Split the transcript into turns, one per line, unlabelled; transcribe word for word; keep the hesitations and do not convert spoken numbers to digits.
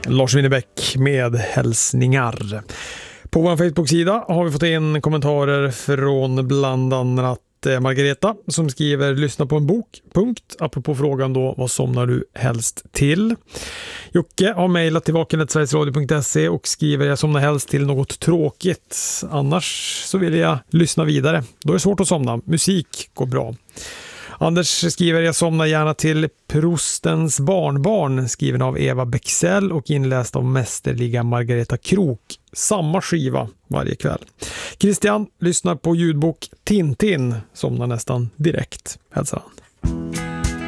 Lars Winnerbäck med hälsningar. På vår Facebook-sida har vi fått in kommentarer från bland annat Margareta som skriver lyssna på en bok, punkt. Apropå frågan då, vad somnar du helst till? Jocke har mejlat till vaken snabel-a sverigesradio punkt se och skriver jag somnar helst till något tråkigt. Annars så vill jag lyssna vidare. Då är det svårt att somna. Musik går bra. Anders skriver jag somnar gärna till Prostens barnbarn, skriven av Eva Bexell och inläst av mästerliga Margareta Krok. Samma skiva varje kväll. Christian lyssnar på ljudbok Tintin, somnar nästan direkt. Hälsar han.